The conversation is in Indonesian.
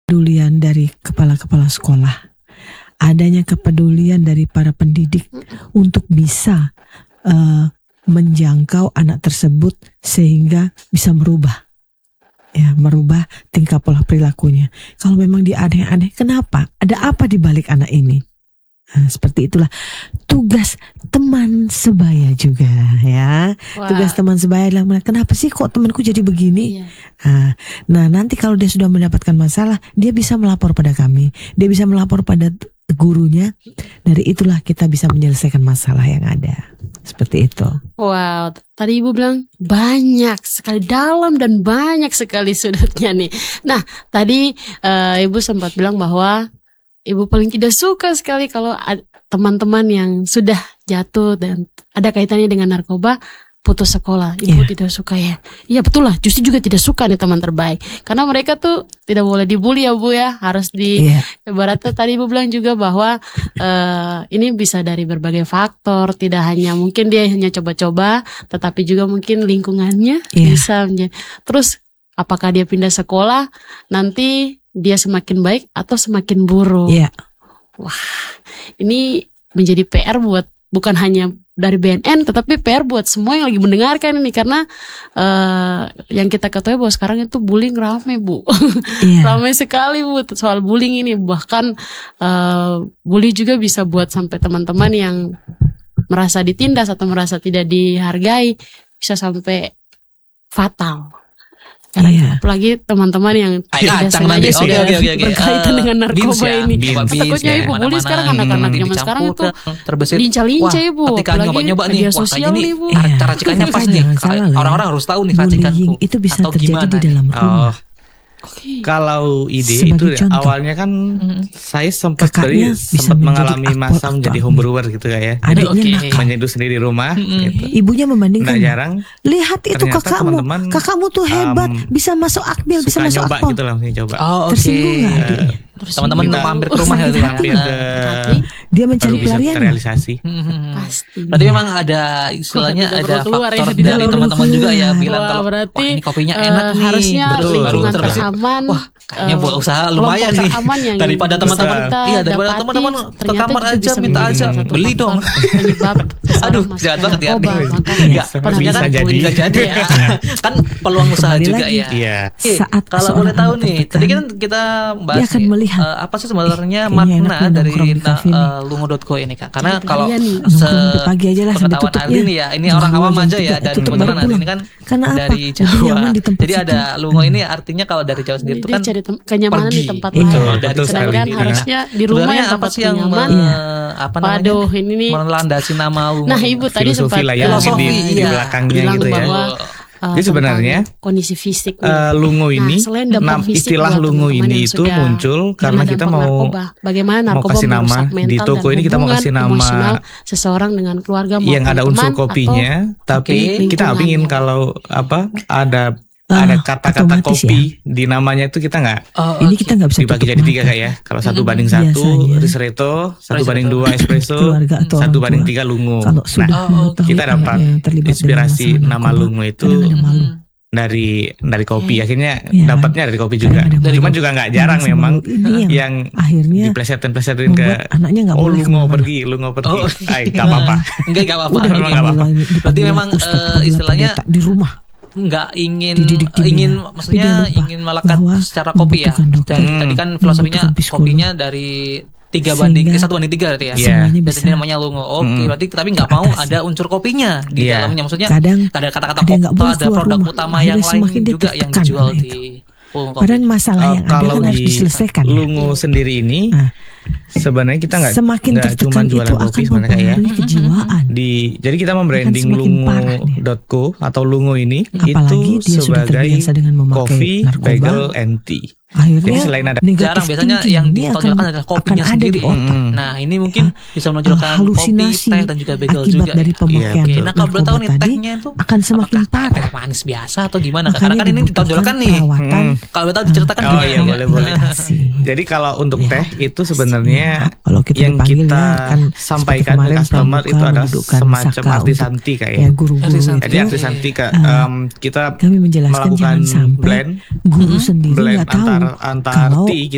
kepedulian dari kepala-kepala sekolah, adanya kepedulian dari para pendidik untuk bisa menjangkau anak tersebut sehingga bisa merubah tingkah pola perilakunya. Kalau memang dia aneh-aneh, kenapa? Ada apa di balik anak ini? Nah, seperti itulah tugas teman sebaya juga ya. Wah. Tugas teman sebaya adalah kenapa sih kok temanku jadi begini? Iya. Nah nanti kalau dia sudah mendapatkan masalah, dia bisa melapor pada kami, dia bisa melapor pada gurunya. Dari itulah kita bisa menyelesaikan masalah yang ada. Seperti itu. Wow, tadi Ibu bilang banyak sekali, dalam dan banyak sekali sudutnya nih. Nah tadi Ibu sempat bilang bahwa Ibu paling tidak suka sekali kalau teman-teman yang sudah jatuh dan ada kaitannya dengan narkoba putus sekolah. Ibu tidak suka ya. Iya betul lah, justru juga tidak suka nih teman terbaik. Karena mereka tuh tidak boleh dibully ya Bu ya. Harus ibaratnya tadi Ibu bilang juga bahwa ini bisa dari berbagai faktor. Tidak hanya mungkin dia hanya coba-coba, tetapi juga mungkin lingkungannya bisa menjadi. Terus apakah dia pindah sekolah nanti dia semakin baik atau semakin buruk? Wah, ini menjadi PR buat bukan hanya dari BNN, tetapi PR buat semua yang lagi mendengarkan ini. Karena yang kita ketahui bahwa sekarang itu bullying rame Bu. Rame sekali Bu soal bullying ini. Bahkan bully juga bisa buat sampai teman-teman yang merasa ditindas atau merasa tidak dihargai bisa sampai fatal. Karena apalagi teman-teman yang tidak sengaja sudah berkaitan dengan narkoba ini. Takutnya Ibu bully sekarang anak-anak zaman sekarang itu lincah-lincah Ibu. Ketika nyoba-nyoba nih, wah kayaknya nih cara racikannya pas nih. Orang-orang harus tahu nih racikanku. Itu bisa terjadi di dalam rumah. Kalau ide itu awalnya kan saya sempat mengalami masa menjadi homebrewer gitu ya. Menyeduh sendiri di rumah. Gitu. Ibunya membandingkan. Nggak jarang. Lihat itu kakakmu tuh hebat, bisa masuk akbil, bisa masuk akpol. Gitu lah, coba. Tersinggung nggak? Teman-teman mampir ke rumah dia mencari pelarian. Terrealisasi. Pasti. Berarti memang ada istilahnya ada faktor dari teman-teman juga ya bilang kalau wah ini kopinya enak nih. Harusnya lingkungan teraman. Wah kayaknya buat usaha lumayan nih. Daripada teman-teman daripada teman-teman ke kamar aja minta aja beli dong. Aduh jahat banget ya. Enggak bisa jadi ya. Kan peluang usaha juga ya. Kalau boleh tahu nih, tadi kan kita bahas apa sih sebenarnya makna dari lungo.co ini Kak? Karena kalau sepengetahuan Ardi nih ya, ini orang awam aja ya, dan kebetulan Ardi ini kan dari Jawa. Jadi ada lungo ini artinya kalau dari Jawa sendiri itu kan cari kenyamanan di tempat lain. Sedangkan harusnya di rumah yang tempat nyaman. Waduh ini melandasi nama lungo. Nah Ibu tadi sempat di belakangnya gitu ya. Jadi sebenarnya kondisi fisik lungo ini, istilah lungo ini itu muncul karena kita mau kasih nama di toko ini, kita mau kasih nama seseorang dengan keluarga yang ada unsur kopinya, tapi kita ingin kalau ada kata-kata kopi di namanya itu kita nggak. Ini kita nggak bisa dibagi jadi 3 Kak ya. Kalau 1:1 ristretto, 1:2 espresso, 1:3 lungo. Nah, kita dapat inspirasi nama lungo itu dari kopi. Akhirnya dapatnya dari kopi juga. Cuman juga nggak jarang memang yang akhirnya diplesetin ke lungo pergi. Nggak apa-apa. Nggak apa-apa. Berarti memang istilahnya di rumah. Nggak ingin melekat secara kopi ya. Tadi kan filosofinya kopinya dari 1:3 berarti ya. Jadi namanya lungo. Berarti tapi nggak mau ada unsur kopinya di dalamnya. Maksudnya ada kata-kata kopi atau ada produk utama yang lain juga yang dijual di padahal masalah yang ada kan harus diselesaikan. Lungo sendiri ini sebenarnya kita nggak cuma jualan kopi sebenarnya ya. Jadi kita membranding lungo.co atau lungo ini itu sebagai coffee, bagel, and tea. Akhirnya jadi selain ada jarang biasanya yang ditonjolkan adalah kopinya sendiri. Nah ini mungkin bisa menonjolkan kopi, teh dan juga bagel juga dari pemakaian. Nah kalau boleh tahu nih tehnya itu akan semakin parah. Teh manis biasa atau gimana? Karena kan ini ditonjolkan nih. Kalau boleh tahu diceritakan gimana? Oh iya boleh. Jadi kalau untuk teh itu sebenarnya yang kita sampaikan ke customer itu adalah semacam artisanti kayak. Jadi artisanti kita melakukan blend guru sendiri antar tea